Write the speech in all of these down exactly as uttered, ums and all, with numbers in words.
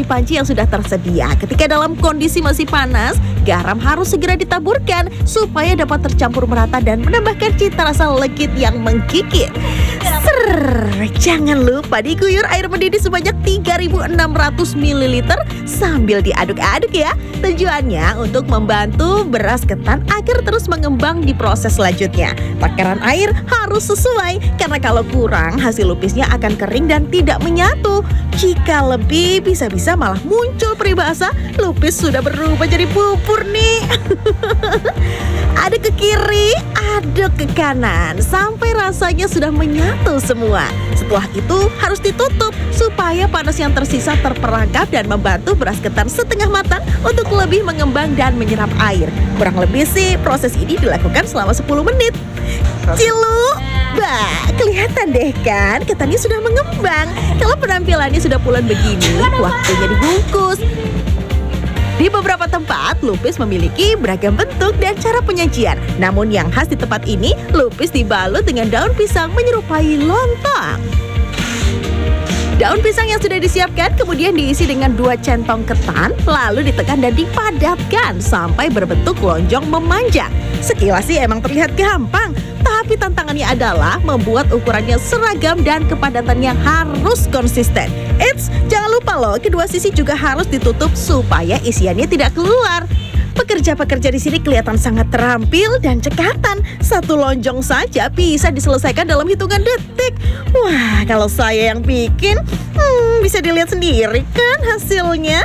panci yang sudah tersedia. Ketika dalam kondisi masih panas, garam harus segera ditaburkan supaya dapat tercampur merata dan menambahkan cita rasa legit yang menggigit. Ser, jangan lupa diguyur air mendidih sebanyak tiga ribu enam ratus mililiter sambil diaduk-aduk ya. Tujuannya untuk membantu beras ketan agar terus mengembang di proses selanjutnya. Takaran air harus sesuai karena kalau kurang hasil lupisnya akan kering dan tidak menyatu. Jika lebih bisa-bisa malah muncul peribahasa lupis sudah berubah jadi bubur nih. Aduk ke kiri, aduk ke kanan sampai rasanya sudah menyatu semua. Setelah itu harus ditutup supaya panas yang tersisa terperangkap dan membantu beras ketan setengah matang untuk lebih mengembang dan menyerap air. Kurang lebih sih proses ini dilakukan selama sepuluh menit. Cilu, bah, kelihatan deh kan ketannya sudah mengembang. Kalau penampilannya sudah pulen begini, waktunya dibungkus. Di beberapa tempat, lupis memiliki beragam bentuk dan cara penyajian. Namun yang khas di tempat ini, lupis dibalut dengan daun pisang menyerupai lontong. Daun pisang yang sudah disiapkan kemudian diisi dengan dua centong ketan, lalu ditekan dan dipadatkan sampai berbentuk lonjong memanjang. Sekilas sih emang terlihat gampang, tapi tantangannya adalah membuat ukurannya seragam dan kepadatannya harus konsisten. Eits, jangan lupa loh, kedua sisi juga harus ditutup supaya isiannya tidak keluar. Pekerja-pekerja di sini kelihatan sangat terampil dan cekatan. Satu lonjong saja bisa diselesaikan dalam hitungan detik. Wah, kalau saya yang bikin, hmm, bisa dilihat sendiri kan hasilnya.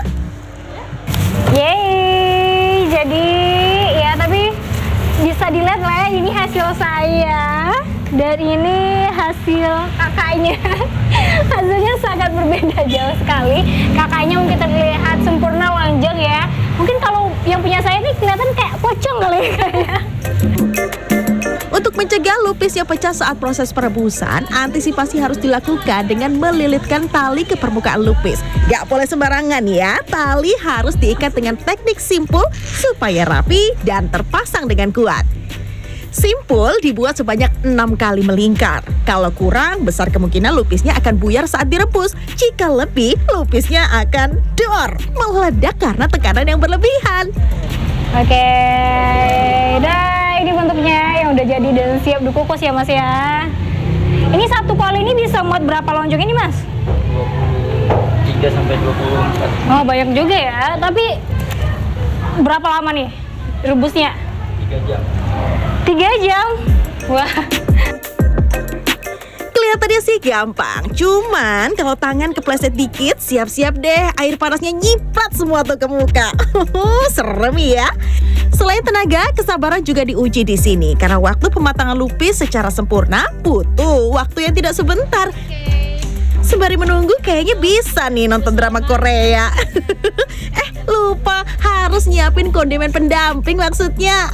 Yeay, jadi ya tapi bisa dilihat lah ya, ini hasil saya dan ini hasil kakaknya. Hasilnya sangat berbeda jauh sekali. Kakaknya mungkin terlihat sempurna lonjong ya. Mungkin kalau yang punya saya ini kelihatan kayak pocong kali ya kayaknya. Untuk mencegah lupisnya pecah saat proses perebusan, antisipasi harus dilakukan dengan melilitkan tali ke permukaan lupis. Gak boleh sembarangan ya, tali harus diikat dengan teknik simpul supaya rapi dan terpasang dengan kuat. Simpul dibuat sebanyak enam kali melingkar. Kalau kurang, besar kemungkinan lupisnya akan buyar saat direbus. Jika lebih, lupisnya akan dor, meledak karena tekanan yang berlebihan. Oke, dah ini bentuknya yang udah jadi dan siap dikukus ya mas ya. Ini satu kali ini bisa muat berapa lonjong ini mas? tiga sampai dua puluh empat. Oh banyak juga ya, tapi berapa lama nih rebusnya? tiga jam. tiga jam? Wah. Kelihatannya sih gampang, cuman kalau tangan kepleset dikit, siap-siap deh air panasnya nyiprat semua tuh ke muka. Serem ya. Selain tenaga, kesabaran juga diuji di sini karena waktu pematangan lupis secara sempurna butuh waktu yang tidak sebentar. Sembari menunggu kayaknya bisa nih nonton drama Korea. Eh lupa harus nyiapin kondimen pendamping maksudnya.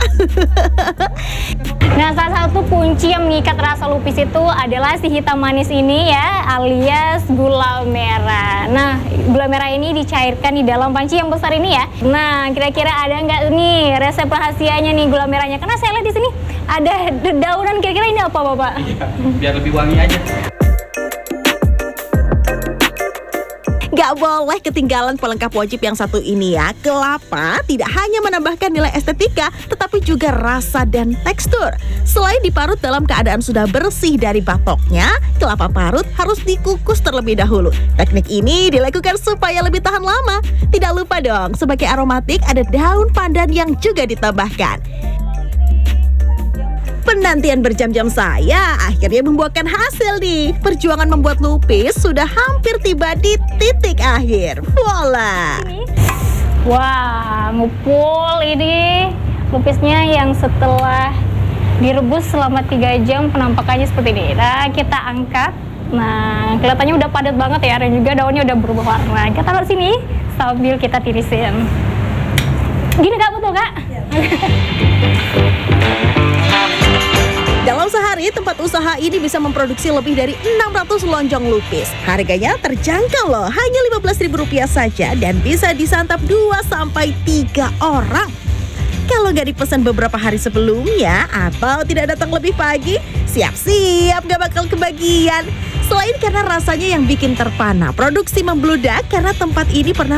Nah salah satu kunci yang mengikat rasa lupis itu adalah si hitam manis ini ya, alias gula merah. Nah gula merah ini dicairkan di dalam panci yang besar ini ya. Nah kira-kira ada nggak nih resep rahasianya nih gula merahnya? Karena saya lihat di sini ada dedaunan, kira-kira ini apa bapak? Iya, biar lebih wangi aja. Gak boleh ketinggalan pelengkap wajib yang satu ini ya. Kelapa tidak hanya menambahkan nilai estetika, tetapi juga rasa dan tekstur. Selain diparut dalam keadaan sudah bersih dari batoknya, kelapa parut harus dikukus terlebih dahulu. Teknik ini dilakukan supaya lebih tahan lama. Tidak lupa dong, sebagai aromatik ada daun pandan yang juga ditambahkan. Penantian berjam-jam saya akhirnya membuahkan hasil nih. Perjuangan membuat lupis sudah hampir tiba di titik akhir. Voila! Wah, ngupul ini lupisnya yang setelah direbus selama tiga jam penampakannya seperti ini. Nah, kita angkat. Nah, kelihatannya udah padat banget ya, dan juga daunnya udah berubah warna. Kita taruh sini sambil kita tirisin. Gini Kak, betul Kak? Ya. Dalam sehari, tempat usaha ini bisa memproduksi lebih dari enam ratus lonjong lupis. Harganya terjangkau loh, hanya lima belas ribu rupiah saja dan bisa disantap dua sampai tiga orang. Kalau nggak dipesan beberapa hari sebelumnya atau tidak datang lebih pagi, siap-siap nggak bakal kebagian. Selain karena rasanya yang bikin terpana, produksi membludak karena tempat ini pernah